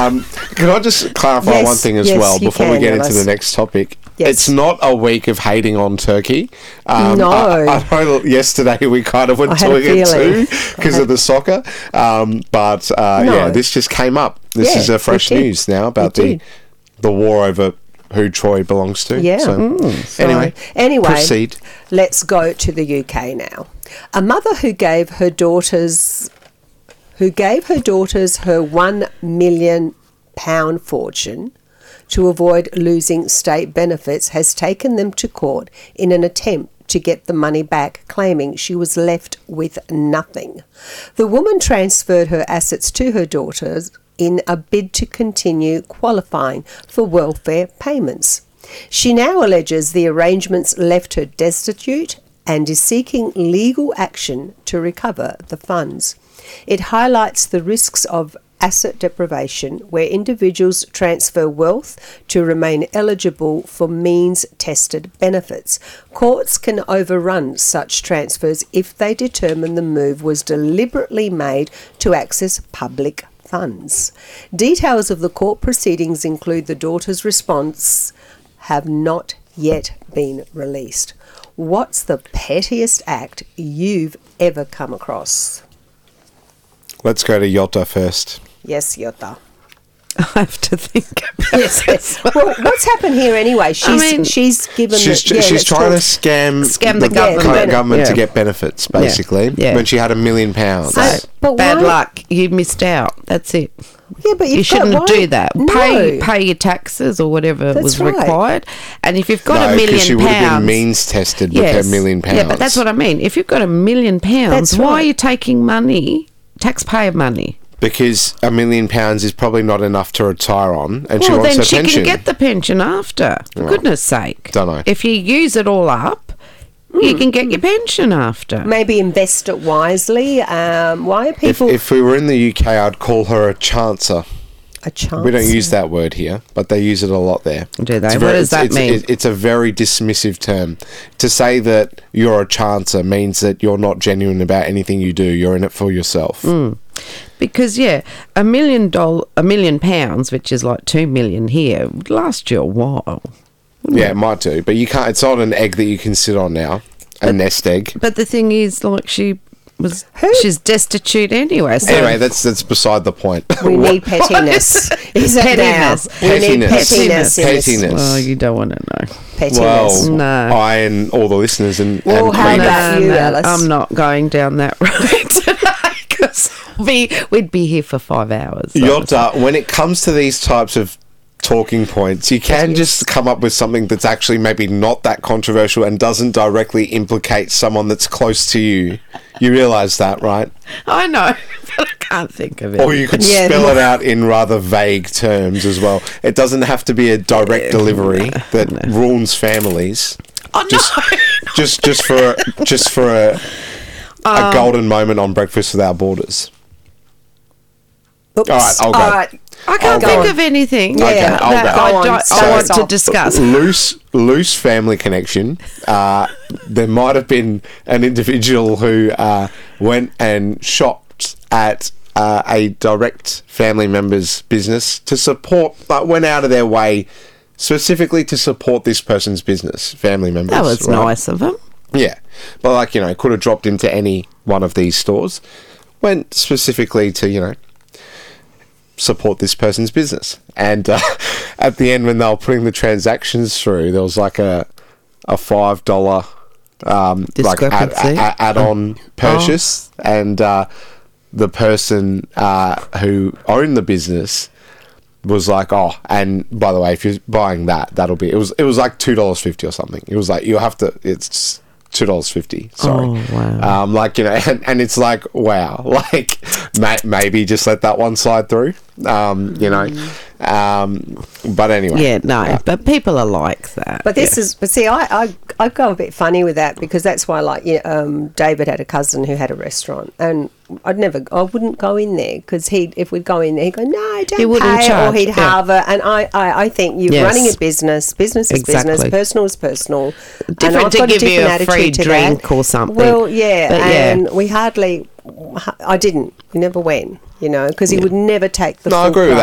Can I just clarify one thing as well before we get into the next topic? Yes. It's not a week of hating on Turkey. No. I know yesterday we kind of went to it too because of the soccer. Yeah, this just came up. This is a fresh news now about the war over who Troy belongs to. Yeah. Anyway, proceed. Let's go to the UK now. A mother who gave her daughters her £1 million fortune to avoid losing state benefits has taken them to court in an attempt to get the money back, claiming she was left with nothing. The woman transferred her assets to her daughters in a bid to continue qualifying for welfare payments. She now alleges the arrangements left her destitute and is seeking legal action to recover the funds. It highlights the risks of asset deprivation, where individuals transfer wealth to remain eligible for means-tested benefits. Courts can overrun such transfers if they determine the move was deliberately made to access public funds. Details of the court proceedings include the daughter's response have not yet been released. What's the pettiest act you've ever come across? Let's go to Yotta first. Yes, Yotta. I have to think about yes. Well, what's happened here anyway? She's trying to scam the government to get benefits, basically. Yeah. When she had £1 million. Bad luck. You missed out. That's it. Yeah, but you shouldn't do that. No. Pay your taxes or whatever was required. And if you've got £1 million, she would have been means tested with her £1 million. Yeah, but that's what I mean. If you've got £1 million, why are you taking money, taxpayer money? Because £1 million is probably not enough to retire on, and she wants her pension. Then she can get the pension after. For goodness sake. Don't know. If you use it all up, you can get your pension after. Maybe invest it wisely. Why are people... If we were in the UK, I'd call her a chancer. A chancer? We don't use that word here, but they use it a lot there. Do they? What does that mean? It's a very dismissive term. To say that you're a chancer means that you're not genuine about anything you do. You're in it for yourself. Because £1 million, which is like 2 million here, would last you a while. Yeah, it might do, but you can't. It's not an egg that you can sit on now. A nest egg. But the thing is, like, she's destitute anyway. So anyway, that's beside the point. We need pettiness. Is it pettiness? We need pettiness. Well, you don't want to know. Pettiness. Well, no. I and all the listeners and how about you, Alice? I'm not going down that road today because we'd be here for 5 hours. Yotta, when it comes to these types of talking points, you can just come up with something that's actually maybe not that controversial and doesn't directly implicate someone that's close to you. You realise that, right? I know, but I can't think of it. Or you could spell it out in rather vague terms as well. It doesn't have to be a direct delivery that ruins families. Oh, Just for a golden moment on Breakfast Without Borders. Oops. All right, I'll go. All right. I can't think of anything Yeah, I want to discuss. Loose family connection. There might have been an individual who went and shopped at a direct family member's business to support, but went out of their way specifically to support this person's business, family members. That was nice of them. Yeah. But, could have dropped into any one of these stores. Went specifically to, support this person's business. And at the end, when they were putting the transactions through, there was like a $5 add-on purchase, and the person who owned the business was like, and by the way, if you're buying that'll be, it was like $2.50 or something. It was like, it's $2.50. Sorry. Oh, wow. And it's like, wow, maybe just let that one slide through, but anyway. But people are like that. But I go a bit funny with that, because that's why, David had a cousin who had a restaurant, and I wouldn't go in there, because if we'd go in there, he'd go, no, don't pay, or he'd halve it. And I think you're running a business is business, personal is personal. Different to give you a free drink or something. Well, and we never went, because he would never take the full I agree with